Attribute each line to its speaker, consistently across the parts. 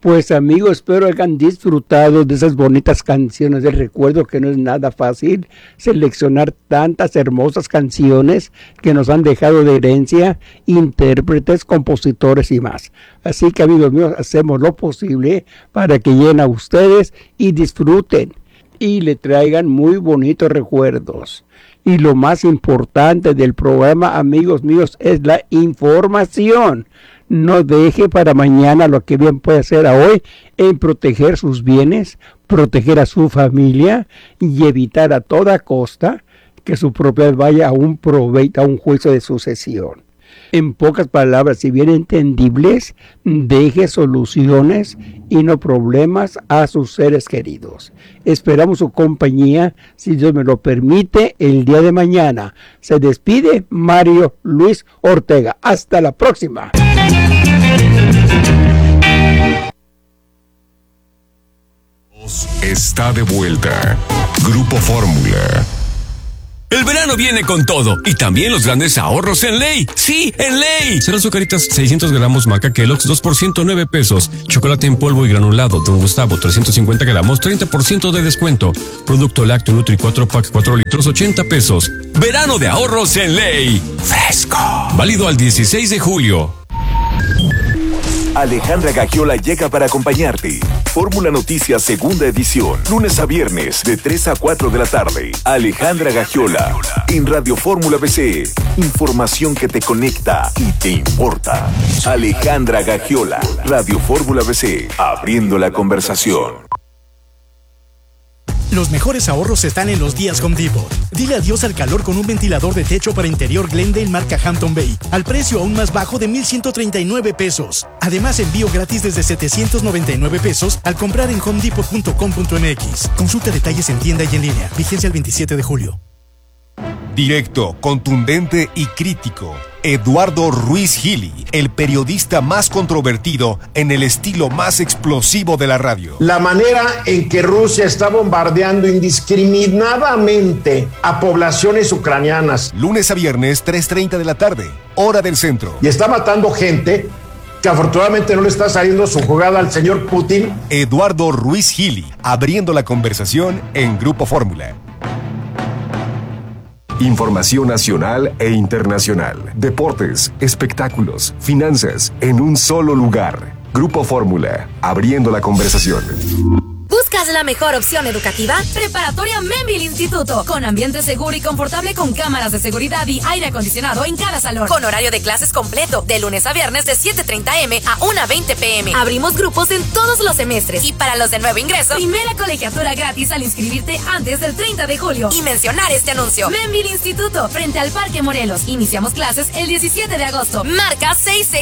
Speaker 1: Pues amigos, espero hayan disfrutado de esas bonitas canciones de recuerdo, que no es nada fácil seleccionar tantas hermosas canciones que nos han dejado de herencia intérpretes, compositores y más. Así que amigos míos, hacemos lo posible para que lleguen a ustedes y disfruten y le traigan muy bonitos recuerdos. Y lo más importante del programa, amigos míos, es la información. No deje para mañana lo que bien puede hacer a hoy en proteger sus bienes, proteger a su familia y evitar a toda costa que su propiedad vaya a un proveito, a un juicio de sucesión. En pocas palabras, si bien entendibles, deje soluciones y no problemas a sus seres queridos. Esperamos su compañía, si Dios me lo permite, el día de mañana. Se despide Mario Luis Ortega. Hasta la próxima.
Speaker 2: Está de vuelta. Grupo Fórmula.
Speaker 3: El verano viene con todo y también los grandes ahorros en Ley. Sí, en Ley. Serán Zucaritas 600 gramos Maca Kellogg's 2% 9 pesos. Chocolate en polvo y granulado Don Gustavo 350 gramos 30% de descuento. Producto lácteo Nutri 4 pack 4 litros 80 pesos. Verano de ahorros en Ley. Fresco. Válido al 16 de julio.
Speaker 4: Alejandra Gagiola llega para acompañarte. Fórmula Noticias segunda edición, lunes a viernes de 3 a 4 de la tarde. Alejandra Gagiola en Radio Fórmula BC. Información que te conecta y te importa. Alejandra Gagiola, Radio Fórmula BC, abriendo la conversación.
Speaker 5: Los mejores ahorros están en los días Home Depot. Dile adiós al calor con un ventilador de techo para interior Glendale marca Hampton Bay, al precio aún más bajo de 1,139 pesos. Además, envío gratis desde 799 pesos al comprar en homedepot.com.mx. Consulta detalles en tienda y en línea. Vigencia el 27 de julio.
Speaker 2: Directo, contundente y crítico. Eduardo Ruiz Gili, el periodista más controvertido en el estilo más explosivo de la radio.
Speaker 6: La manera en que Rusia está bombardeando indiscriminadamente a poblaciones ucranianas.
Speaker 2: Lunes a viernes, 3:30 de la tarde, hora del centro.
Speaker 6: Y está matando gente que afortunadamente no le está saliendo su jugada al señor Putin.
Speaker 2: Eduardo Ruiz Gili, abriendo la conversación en Grupo Fórmula. Información nacional e internacional, deportes, espectáculos, finanzas, en un solo lugar. Grupo Fórmula, abriendo la conversación.
Speaker 7: ¿Buscas la mejor opción educativa? Preparatoria Memville Instituto, con ambiente seguro y confortable con cámaras de seguridad y aire acondicionado en cada salón. Con horario de clases completo, de lunes a viernes de 7:30 am a 1:20 pm. Abrimos grupos en todos los semestres y para los de nuevo ingreso, primera colegiatura gratis al inscribirte antes del 30 de julio. Y mencionar este anuncio. Memville Instituto, frente al Parque Morelos. Iniciamos clases el 17 de agosto. Marca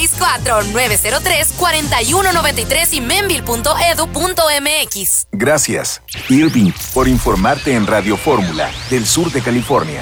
Speaker 7: 664-903-4193 y memville.edu.mx.
Speaker 4: Gracias, Irving, por informarte en Radio Fórmula del sur de California.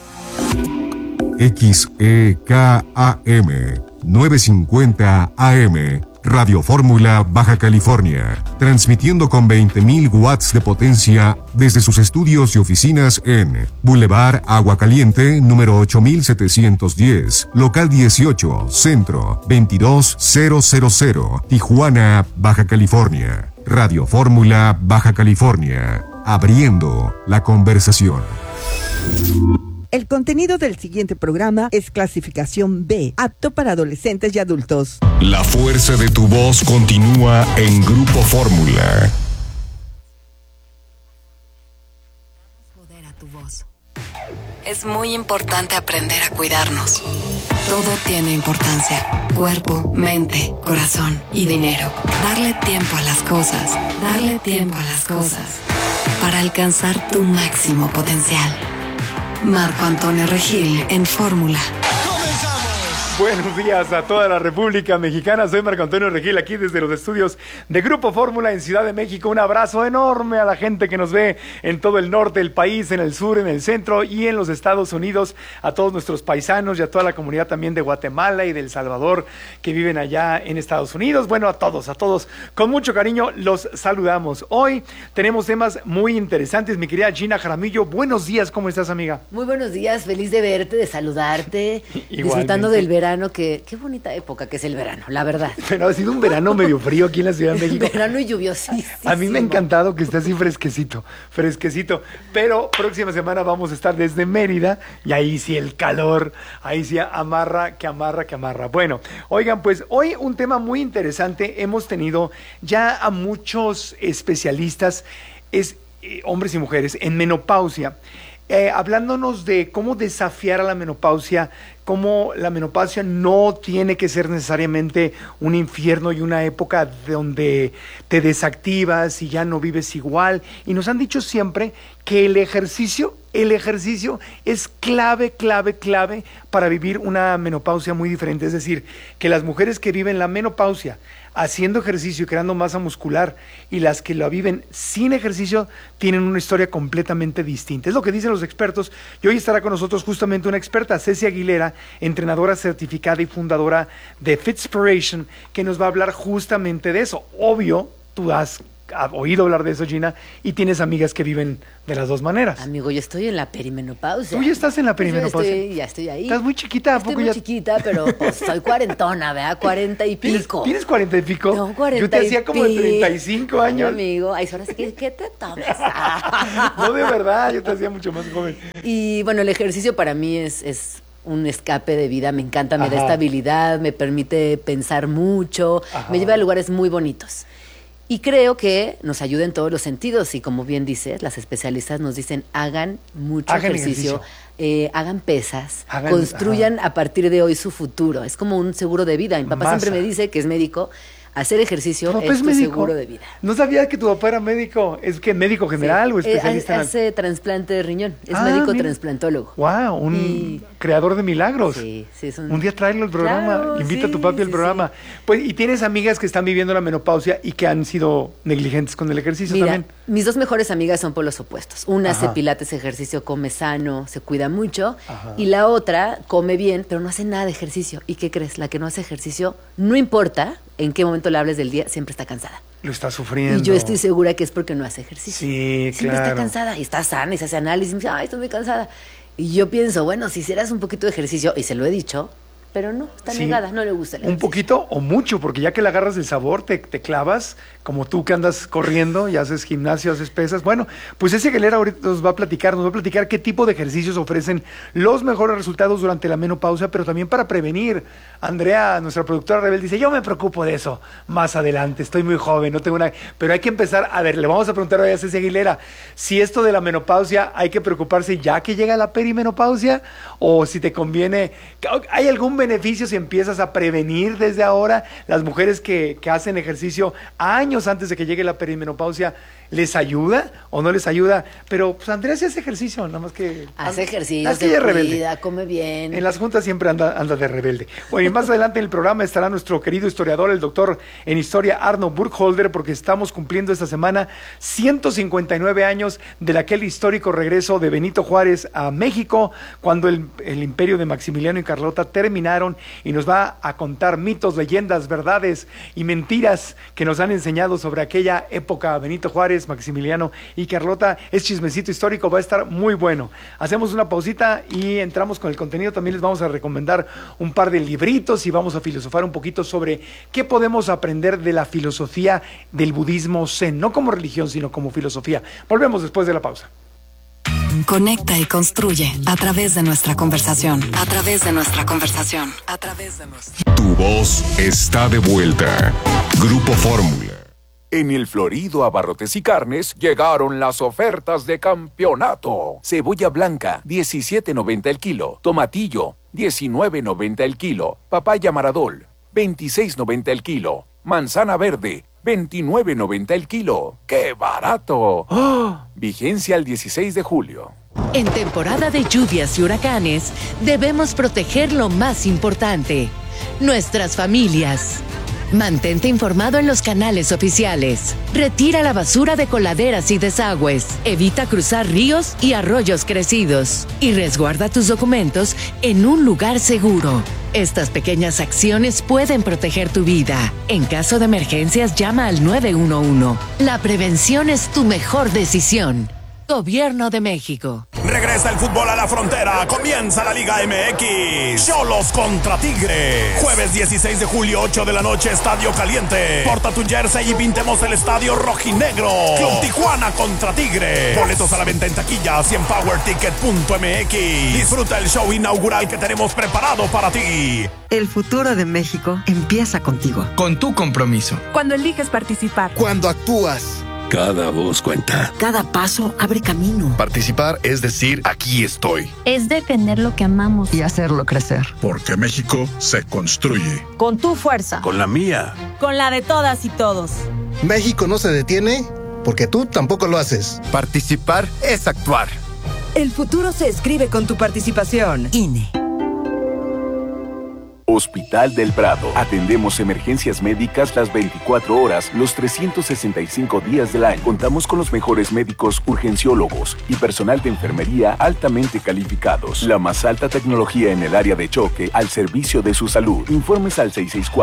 Speaker 2: XEKAM 950 AM, Radio Fórmula Baja California, transmitiendo con 20,000 watts de potencia desde sus estudios y oficinas en Boulevard Agua Caliente, número 8710, local 18, centro 22000, Tijuana, Baja California. Radio Fórmula Baja California, abriendo la conversación.
Speaker 8: El contenido del siguiente programa es clasificación B, apto para adolescentes y adultos.
Speaker 2: La fuerza de tu voz continúa en Grupo Fórmula.
Speaker 9: Poder a tu voz. Es muy importante aprender a cuidarnos. Todo tiene importancia. Cuerpo, mente, corazón y dinero. Darle tiempo a las cosas. Darle tiempo a las cosas. Para alcanzar tu máximo potencial. Marco Antonio Regil en Fórmula.
Speaker 10: Buenos días a toda la República Mexicana. Soy Marco Antonio Regil, aquí desde los estudios de Grupo Fórmula en Ciudad de México. Un abrazo enorme a la gente que nos ve en todo el norte del país, en el sur, en el centro y en los Estados Unidos. A todos nuestros paisanos y a toda la comunidad también de Guatemala y de El Salvador que viven allá en Estados Unidos. Bueno, a todos, con mucho cariño los saludamos. Hoy tenemos temas muy interesantes. Mi querida Gina Jaramillo, buenos días. ¿Cómo estás, amiga?
Speaker 11: Muy buenos días, feliz de verte, de saludarte, disfrutando del verano verano, qué bonita época que es el verano, la verdad.
Speaker 10: Pero ha sido un verano medio frío aquí en la Ciudad de México.
Speaker 11: Verano y lluviosísimo.
Speaker 10: A mí me ha encantado que esté así fresquecito. Pero próxima semana vamos a estar desde Mérida y ahí sí el calor, ahí sí amarra. Bueno, oigan, pues hoy un tema muy interesante. Hemos tenido ya a muchos especialistas, hombres y mujeres, en menopausia. Hablándonos de cómo desafiar a la menopausia, cómo la menopausia no tiene que ser necesariamente un infierno y una época donde te desactivas y ya no vives igual. Y nos han dicho siempre que el ejercicio es clave para vivir una menopausia muy diferente. Es decir, que las mujeres que viven la menopausia haciendo ejercicio y creando masa muscular y las que la viven sin ejercicio tienen una historia completamente distinta. Es lo que dicen los expertos y hoy estará con nosotros justamente una experta, Ceci Aguilera, entrenadora certificada y fundadora de Fitspiration, que nos va a hablar justamente de eso. Obvio, tú has oído hablar de eso, Gina, y tienes amigas que viven de las dos maneras.
Speaker 11: Amigo, yo estoy en la perimenopausia.
Speaker 10: ¿Tú ya estás en la perimenopausia?
Speaker 11: Ya estoy ahí.
Speaker 10: ¿Estás muy chiquita?
Speaker 11: Estoy muy chiquita, pero pues soy cuarentona, ¿verdad? 40 y pico.
Speaker 10: ¿Tienes 40 y pico?
Speaker 11: No, 40
Speaker 10: Yo te hacía como de 35 años.
Speaker 11: Amigo, ay, ahora sí que ¿qué te tomes?
Speaker 10: No, de verdad, yo te hacía mucho más joven.
Speaker 11: Y bueno, el ejercicio para mí es un escape de vida, me encanta, me da estabilidad, me permite pensar mucho, me lleva a lugares muy bonitos. Y creo que nos ayuda en todos los sentidos. Y como bien dices, las especialistas nos dicen, hagan mucho ejercicio. Hagan pesas, construyan a partir de hoy su futuro. Es como un seguro de vida. Mi papá siempre me dice, que es médico, hacer ejercicio es tu seguro de vida.
Speaker 10: No sabía que tu papá era médico. ¿Es que médico general o especialista?
Speaker 11: Hace trasplante de riñón. Es médico transplantólogo.
Speaker 10: Wow, un creador de milagros.
Speaker 11: Sí, es
Speaker 10: un día tráelo al programa. Claro, invita a tu papi al programa. Sí. Pues, y tienes amigas que están viviendo la menopausia y que han sido negligentes con el ejercicio.
Speaker 11: Mira,
Speaker 10: también.
Speaker 11: Mis dos mejores amigas son por los opuestos. Una hace pilates, ejercicio, come sano, se cuida mucho. Y la otra come bien, pero no hace nada de ejercicio. ¿Y qué crees? La que no hace ejercicio, no importa en qué momento le hables del día, siempre está cansada.
Speaker 10: Lo está sufriendo.
Speaker 11: Y yo estoy segura que es porque no hace ejercicio.
Speaker 10: Sí,
Speaker 11: siempre está cansada y está sana y se hace análisis y dice, ay, estoy muy cansada. Y yo pienso, bueno, si hicieras un poquito de ejercicio, y se lo he dicho, pero no, está negada, no le gusta el ejercicio.
Speaker 10: Un poquito o mucho, porque ya que le agarras el sabor, te clavas, como tú que andas corriendo y haces gimnasio, haces pesas. Bueno, pues ese Aguilera ahorita nos va a platicar qué tipo de ejercicios ofrecen los mejores resultados durante la menopausia, pero también para prevenir. Andrea, nuestra productora rebelde, dice, yo me preocupo de eso más adelante, estoy muy joven, no tengo una... Pero hay que empezar, a ver, le vamos a preguntar hoy a Ceci Aguilera, si esto de la menopausia hay que preocuparse ya que llega la perimenopausia, o si te conviene... ¿Hay algún beneficio si empiezas a prevenir desde ahora? Las mujeres que hacen ejercicio años antes de que llegue la perimenopausia, ¿les ayuda o no les ayuda? Pero pues Andrea sí hace ejercicio, nada más que...
Speaker 11: Hace ejercicio, se cuida, come bien.
Speaker 10: En las juntas siempre anda de rebelde. Bueno, y más adelante en el programa estará nuestro querido historiador, el doctor en historia Arno Burkholder, porque estamos cumpliendo esta semana 159 años de aquel histórico regreso de Benito Juárez a México, cuando el imperio de Maximiliano y Carlota terminaron, y nos va a contar mitos, leyendas, verdades y mentiras que nos han enseñado sobre aquella época. Benito Juárez, Maximiliano y Carlota, es chismecito histórico, va a estar muy bueno. Hacemos una pausita y entramos con el contenido. También les vamos a recomendar un par de libritos y vamos a filosofar un poquito sobre qué podemos aprender de la filosofía del budismo zen, no como religión, sino como filosofía. Volvemos después de la pausa.
Speaker 9: Conecta y construye a través de nuestra conversación. A través de nuestra conversación. A través de nuestra...
Speaker 2: Tu voz está de vuelta. Grupo Fórmula.
Speaker 4: En el florido Abarrotes y Carnes llegaron las ofertas de campeonato. Cebolla blanca, $17.90 el kilo. Tomatillo, $19.90 el kilo. Papaya Maradol, $26.90 el kilo. Manzana verde, $29.90 el kilo. ¡Qué barato! ¡Oh! Vigencia al 16 de julio.
Speaker 12: En temporada de lluvias y huracanes, debemos proteger lo más importante: nuestras familias. Mantente informado en los canales oficiales. Retira la basura de coladeras y desagües. Evita cruzar ríos y arroyos crecidos. Y resguarda tus documentos en un lugar seguro. Estas pequeñas acciones pueden proteger tu vida. En caso de emergencias, llama al 911. La prevención es tu mejor decisión. Gobierno de México.
Speaker 13: Regresa el fútbol a la frontera. Comienza la Liga MX. Xolos contra Tigres. Jueves 16 de julio, 8 de la noche, Estadio Caliente. Porta tu jersey y pintemos el estadio rojinegro. Club Tijuana contra Tigres. Boletos a la venta en taquillas y en powerticket.mx. Disfruta el show inaugural que tenemos preparado para ti.
Speaker 14: El futuro de México empieza contigo.
Speaker 15: Con tu compromiso.
Speaker 16: Cuando eliges participar.
Speaker 15: Cuando actúas.
Speaker 17: Cada voz cuenta.
Speaker 14: Cada paso abre camino.
Speaker 17: Participar es decir, aquí estoy.
Speaker 18: Es defender lo que amamos.
Speaker 14: Y hacerlo crecer.
Speaker 17: Porque México se construye.
Speaker 16: Con tu fuerza.
Speaker 17: Con la mía.
Speaker 16: Con la de todas y todos.
Speaker 15: México no se detiene porque tú tampoco lo haces.
Speaker 17: Participar es actuar.
Speaker 14: El futuro se escribe con tu participación. INE.
Speaker 4: Hospital del Prado. Atendemos emergencias médicas las 24 horas, los 365 días del año. Contamos con los mejores médicos urgenciólogos y personal de enfermería altamente calificados. La más alta tecnología en el área de choque al servicio de su salud. Informes al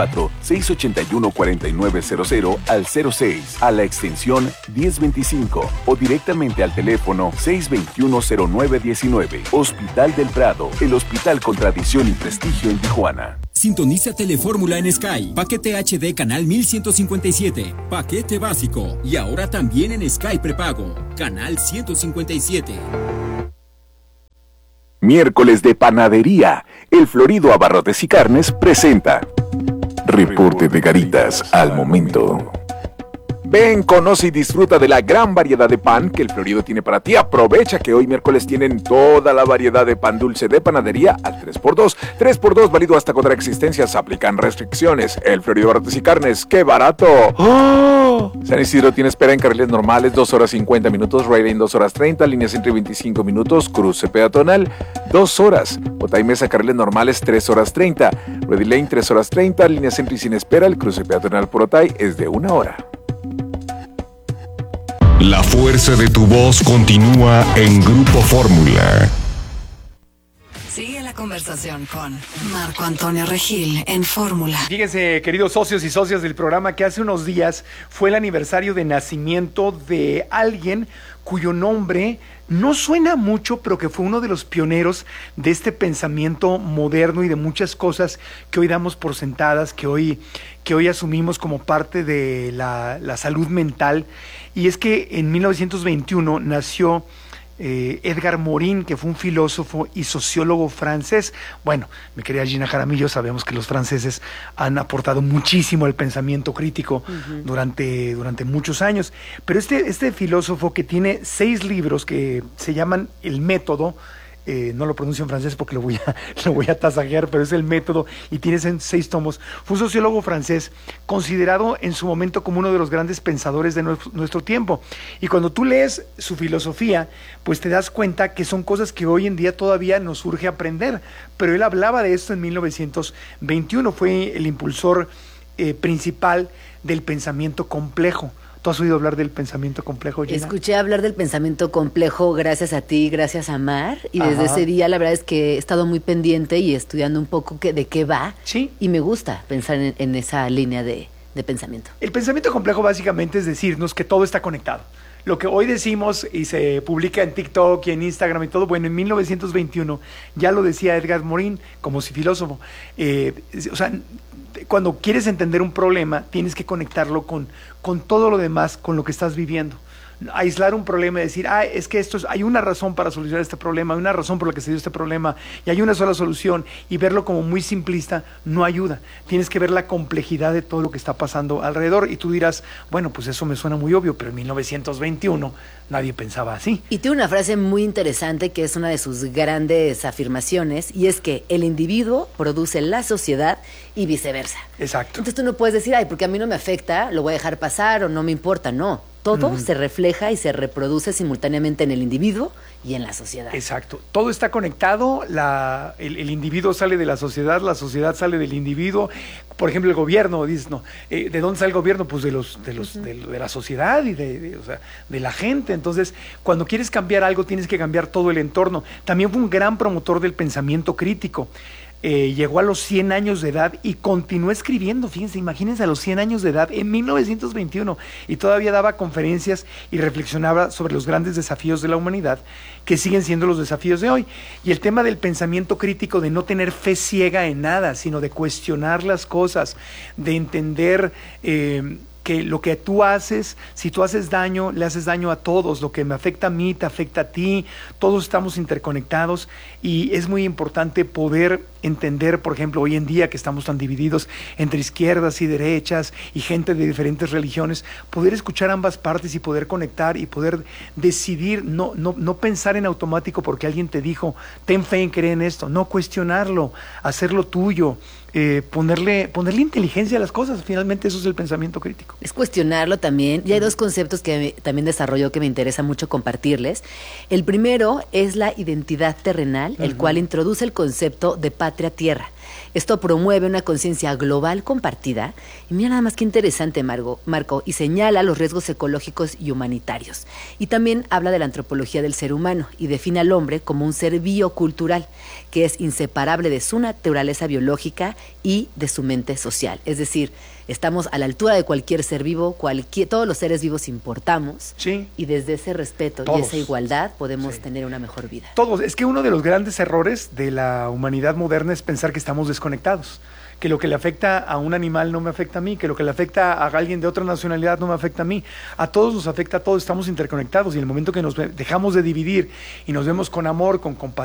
Speaker 4: 664-681-4900 al 06, a la extensión 1025 o directamente al teléfono 621-0919. Hospital del Prado, el hospital con tradición y prestigio en Tijuana.
Speaker 19: Sintoniza Telefórmula en Sky. Paquete HD canal 1157. Paquete básico. Y ahora también en Sky prepago. Canal 157.
Speaker 4: Miércoles de panadería. El Florido Abarrotes y Carnes presenta Reporte de Garitas al momento. Ven, conoce y disfruta de la gran variedad de pan que el Florido tiene para ti. Aprovecha que hoy miércoles tienen toda la variedad de pan dulce de panadería al 3x2. 3x2 válido hasta contra existencias. Aplican restricciones. El Florido Abarrotes y Carnes, ¡qué barato! ¡Oh! San Isidro tiene espera en carriles normales 2 horas 50 minutos. Rail Lane 2 horas 30. Línea Centro 25 minutos. Cruce peatonal 2 horas. Otay Mesa carriles normales 3 horas 30. Ready Lane 3 horas 30. Línea Centro y sin espera. El cruce peatonal por Otay es de 1 hora.
Speaker 2: La fuerza de tu voz continúa en Grupo Fórmula.
Speaker 9: Sigue la conversación con Marco Antonio Regil en Fórmula.
Speaker 10: Fíjense, queridos socios y socias del programa, que hace unos días fue el aniversario de nacimiento de alguien cuyo nombre no suena mucho, pero que fue uno de los pioneros de este pensamiento moderno y de muchas cosas que hoy damos por sentadas, que hoy asumimos como parte de la salud mental. Y es que en 1921 nació Edgar Morin, que fue un filósofo y sociólogo francés. Bueno, mi querida Gina Jaramillo, sabemos que los franceses han aportado muchísimo al pensamiento crítico durante muchos años, pero este filósofo, que tiene 6 libros que se llaman El Método, no lo pronuncio en francés porque lo voy a tasajear, pero es El Método y tiene 6 tomos. Fue un sociólogo francés considerado en su momento como uno de los grandes pensadores de nuestro tiempo. Y cuando tú lees su filosofía, pues te das cuenta que son cosas que hoy en día todavía nos urge aprender. Pero él hablaba de esto en 1921, fue el impulsor principal del pensamiento complejo. ¿Tú has oído hablar del pensamiento complejo, Gina?
Speaker 11: Escuché hablar del pensamiento complejo gracias a ti, gracias a Mar, y desde ese día la verdad es que he estado muy pendiente y estudiando un poco de qué va,
Speaker 10: ¿sí?
Speaker 11: Y me gusta pensar en esa línea de pensamiento.
Speaker 10: El pensamiento complejo básicamente es decirnos que todo está conectado. Lo que hoy decimos y se publica en TikTok y en Instagram y todo, bueno, en 1921 ya lo decía Edgar Morin como filósofo. O sea, cuando quieres entender un problema, tienes que conectarlo con todo lo demás, con lo que estás viviendo. Aislar un problema y decir, es que hay una razón para solucionar este problema, hay una razón por la que se dio este problema y hay una sola solución, y verlo como muy simplista no ayuda. Tienes que ver la complejidad de todo lo que está pasando alrededor, y tú dirás, bueno, pues eso me suena muy obvio, pero en 1921 nadie pensaba así.
Speaker 11: Y tiene una frase muy interesante que es una de sus grandes afirmaciones, y es que el individuo produce la sociedad y viceversa.
Speaker 10: Exacto.
Speaker 11: Entonces tú no puedes decir, porque a mí no me afecta, lo voy a dejar pasar o no me importa, no. Todo se refleja y se reproduce simultáneamente en el individuo y en la sociedad.
Speaker 10: Exacto. Todo está conectado. El individuo sale de la sociedad sale del individuo. Por ejemplo, el gobierno, dices, no, ¿de dónde sale el gobierno? Pues de la sociedad y de la gente. Entonces, cuando quieres cambiar algo, tienes que cambiar todo el entorno. También fue un gran promotor del pensamiento crítico. llegó a los 100 años de edad y continuó escribiendo. Fíjense, imagínense a los 100 años de edad, en 1921, y todavía daba conferencias y reflexionaba sobre los grandes desafíos de la humanidad, que siguen siendo los desafíos de hoy. Y el tema del pensamiento crítico, de no tener fe ciega en nada, sino de cuestionar las cosas, de entender que lo que tú haces, si tú haces daño, le haces daño a todos. Lo que me afecta a mí, te afecta a ti. Todos estamos interconectados y es muy importante poder entender, por ejemplo, hoy en día que estamos tan divididos entre izquierdas y derechas y gente de diferentes religiones, poder escuchar ambas partes y poder conectar y poder decidir, no pensar en automático porque alguien te dijo, ten fe en creer en esto, no, cuestionarlo, hacerlo tuyo. Ponerle inteligencia a las cosas. Finalmente eso es el pensamiento crítico.
Speaker 11: Es cuestionarlo también. Y hay dos conceptos que también desarrolló que me interesa mucho compartirles. El primero es la identidad terrenal, el cual introduce el concepto de patria tierra. Esto promueve una conciencia global compartida. Y mira nada más qué interesante, Marco, y señala los riesgos ecológicos y humanitarios. Y también habla de la antropología del ser humano y define al hombre como un ser biocultural, que es inseparable de su naturaleza biológica y de su mente social. Es decir, estamos a la altura de cualquier ser vivo, todos los seres vivos importamos,
Speaker 10: sí,
Speaker 11: y desde ese respeto y esa igualdad podemos tener una mejor vida.
Speaker 10: Todos. Es que uno de los grandes errores de la humanidad moderna es pensar que estamos desconectados, que lo que le afecta a un animal no me afecta a mí, que lo que le afecta a alguien de otra nacionalidad no me afecta a mí. A todos nos afecta, a todos estamos interconectados, y en el momento que nos dejamos de dividir y nos vemos con amor, con compasión,